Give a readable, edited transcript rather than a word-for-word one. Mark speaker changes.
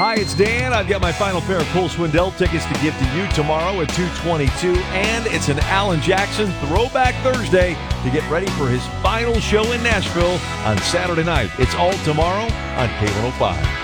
Speaker 1: Hi, it's Dan. I've got my final pair of Cole Swindell tickets to give to you tomorrow at 2:22, and it's an Alan Jackson Throwback Thursday to get ready for his final show in Nashville on Saturday night. It's all tomorrow on K105.